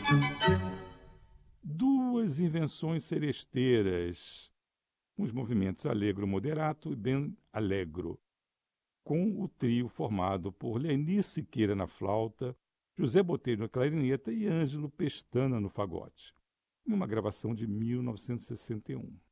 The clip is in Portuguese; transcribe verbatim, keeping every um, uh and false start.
Duas invenções seresteiras, com os movimentos allegro moderato e ben allegro, com o trio formado por Leni Siqueira na flauta, José Botelho na clarineta e Ângelo Pestana no fagote, em uma gravação de mil novecentos e sessenta e um.